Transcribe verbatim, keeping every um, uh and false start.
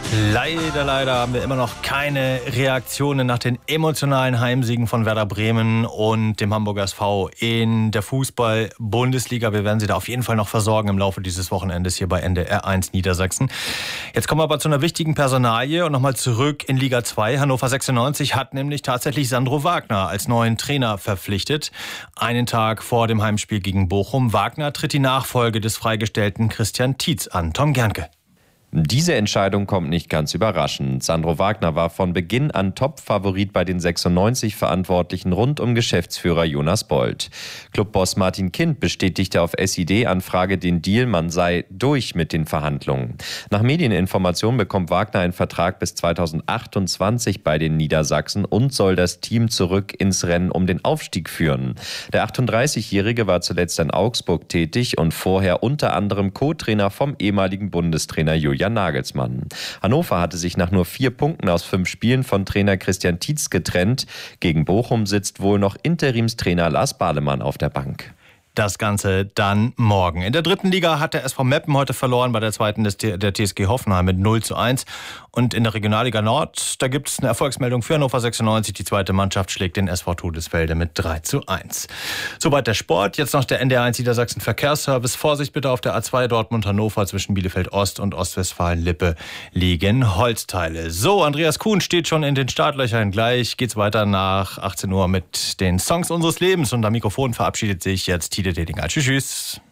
Leider, leider haben wir immer noch keine Reaktionen nach den emotionalen Heimsiegen von Werder Bremen und dem Hamburger S V in der Fußball-Bundesliga. Wir werden Sie da auf jeden Fall noch versorgen im Laufe dieses Wochenendes hier bei N D R eins Niedersachsen. Jetzt kommen wir aber zu einer wichtigen Personalie und nochmal zurück in Liga zwei. Hannover sechsundneunzig hat nämlich tatsächlich Sandro Wagner als neuen Trainer verpflichtet. Einen Tag vor dem Heimspiel gegen Bochum. Wagner tritt die Nachfolge des freigestellten Christian Tietz an. Tom Gernke. Diese Entscheidung kommt nicht ganz überraschend. Sandro Wagner war von Beginn an Top-Favorit bei den sechsundneunzig-Verantwortlichen rund um Geschäftsführer Jonas Bold. Clubboss Martin Kind bestätigte auf S I D-Anfrage den Deal, man sei durch mit den Verhandlungen. Nach Medieninformationen bekommt Wagner einen Vertrag bis zweitausendachtundzwanzig bei den Niedersachsen und soll das Team zurück ins Rennen um den Aufstieg führen. Der achtunddreißigjährige war zuletzt in Augsburg tätig und vorher unter anderem Co-Trainer vom ehemaligen Bundestrainer Julian Nagelsmann. Hannover hatte sich nach nur vier Punkten aus fünf Spielen von Trainer Christian Tietz getrennt. Gegen Bochum sitzt wohl noch Interimstrainer Lars Balemann auf der Bank. Das Ganze dann morgen. In der dritten Liga hat der S V Meppen heute verloren, bei der zweiten des T- der T S G Hoffenheim mit null zu eins. Und in der Regionalliga Nord, da gibt es eine Erfolgsmeldung für Hannover sechsundneunzig. Die zweite Mannschaft schlägt den S V Todesfelde mit drei zu eins. Soweit der Sport. Jetzt noch der N D R eins Niedersachsen Verkehrsservice. Vorsicht bitte auf der A zwei Dortmund-Hannover zwischen Bielefeld Ost und Ostwestfalen-Lippe liegen Holzteile. So, Andreas Kuhn steht schon in den Startlöchern. Gleich geht's weiter nach achtzehn Uhr mit den Songs unseres Lebens. Und am Mikrofon verabschiedet sich jetzt Tide Dedinger. Tschüss, tschüss.